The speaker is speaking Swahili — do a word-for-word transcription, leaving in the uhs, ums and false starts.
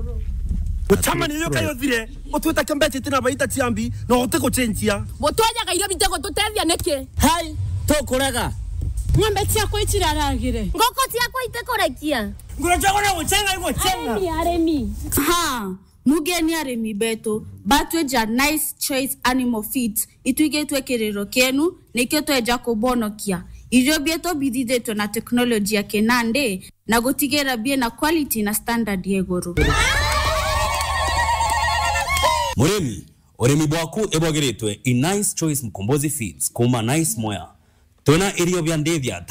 Utama niyo kayo thire utwita kembete tina baita tiambi no uteko chenjia Mutwaja kairo bitego tutethia neke Hai to kurega Ngombe tiako itiraragire Ngoko tiako itekorekia Ngurajaga na guchenga iko chenga Aremi aremi Ha mugeni aremi beto batweja nice choice animal feeds ituigetwe kerero kenu neketwe jako bonokia Ijo bieto bididetwe na teknolojia kenande na gotigera bie na quality na standard yegoro Muremi, oremi bwaku ebogeretwe in nice choice mkombozi feeds kuma nice moya. Tuna area vya ndevya